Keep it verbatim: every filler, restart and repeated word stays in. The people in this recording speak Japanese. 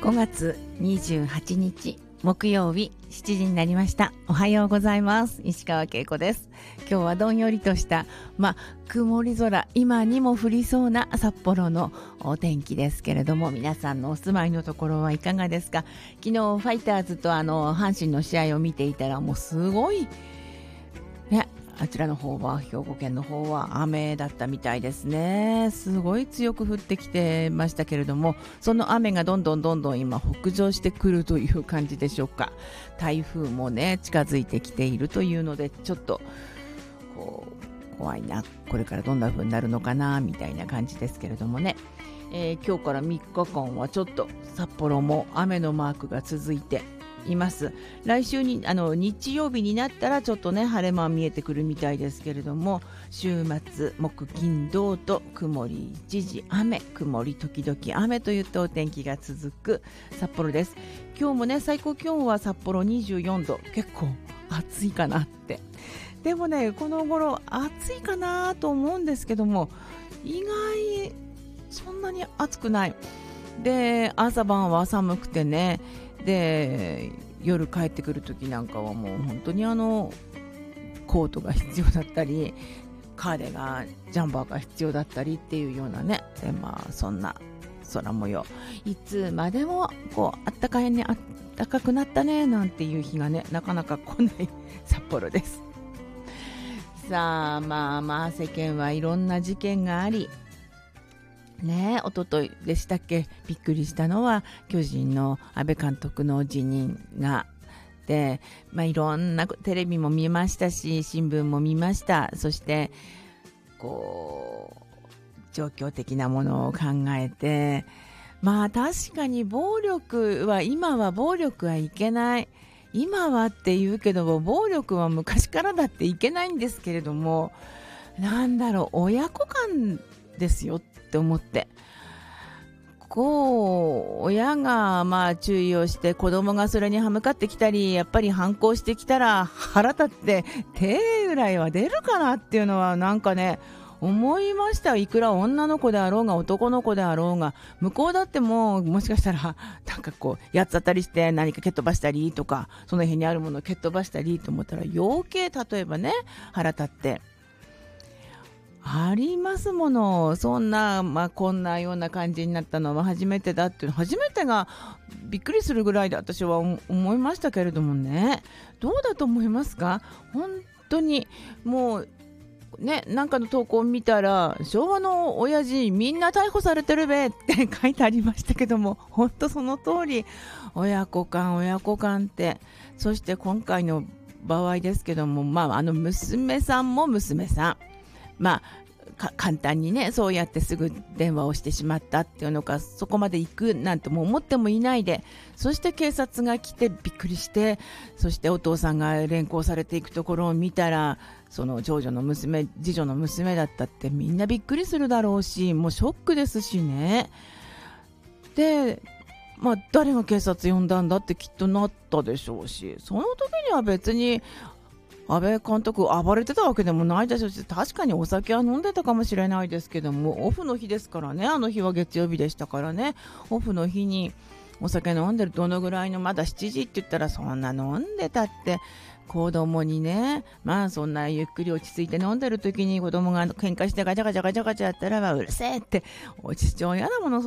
ごがつにじゅうはちにち木曜日しちじになりました。おはようございます。石川恵子です。今日はどんよりとしたまあ曇り空、今にも降りそうな札幌のお天気ですけれども、皆さんのお住まいのところはいかがですか。昨日ファイターズとあの阪神の試合を見ていたら、もうすごいね、あちらの方は、兵庫県の方は雨だったみたいですね。すごい強く降ってきてましたけれども、その雨がどんどんどんどん今北上してくるという感じでしょうか。台風もね近づいてきているというので、ちょっとこう怖いな、これからどんな風になるのかなみたいな感じですけれどもね、えー、今日からみっかかんはちょっと札幌も雨のマークが続いています。来週にあの日曜日になったらちょっとね晴れ間見えてくるみたいですけれども、週末木金土と曇り一時雨、曇り時々雨といったお天気が続く札幌です。今日もね最高気温は札幌にじゅうよんど、結構暑いかなって。でもねこの頃暑いかなと思うんですけども、意外そんなに暑くないで、朝晩は寒くてね、で夜帰ってくる時なんかはもう本当にあのコートが必要だったり、カーデがジャンバーが必要だったりっていうようなね、でまあそんな空模様、いつまでもこうあったかいね、あったかくなったねなんていう日がねなかなか来ない札幌です。さあまあまあ世間はいろんな事件がありね、おとといでしたっけ、びっくりしたのは巨人の阿部監督の辞任がで、まあ、いろんなテレビも見ましたし新聞も見ました。そしてこう状況的なものを考えて、まあ確かに暴力は今は暴力はいけない、今はって言うけど暴力は昔からだっていけないんですけれども、なんだろう、親子間ですよって思って、こう親がまあ注意をして子供がそれに歯向かってきたり、やっぱり反抗してきたら腹立って手ぐらいは出るかなっていうのはなんかね思いました。いくら女の子であろうが男の子であろうが、向こうだってもうもしかしたらなんかこう八つ当たりして何か蹴っ飛ばしたりとか、その辺にあるものを蹴っ飛ばしたりと思ったら余計例えばね腹立ってありますもの。そんな、まあ、こんなような感じになったのは初めてだっていうの、初めてがびっくりするぐらいで私は思いましたけれどもね。どうだと思いますか。本当にもうね、なんかの投稿を見たら昭和の親父みんな逮捕されてるべって書いてありましたけども、本当その通り、親子間親子間って。そして今回の場合ですけども、まあ、あの娘さんも娘さん、まあ、簡単にねそうやってすぐ電話をしてしまったっていうのか、そこまで行くなんても思ってもいないで、そして警察が来てびっくりして、そしてお父さんが連行されていくところを見たら、その長女の娘、次女の娘だったって、みんなびっくりするだろうし、もうショックですしね。でまあ誰が警察呼んだんだってきっとなったでしょうし、その時には別に安倍監督暴れてたわけでもないでしょうし、確かにお酒は飲んでたかもしれないですけども、オフの日ですからね、あの日は月曜日でしたからね、オフの日にお酒飲んでる、どのぐらいの、まだしちじって言ったらそんな飲んでたって子供にね、まあそんなゆっくり落ち着いて飲んでる時に子供が喧嘩してガチャガチャガチャガチャやったら、うるせえって、お父親だもの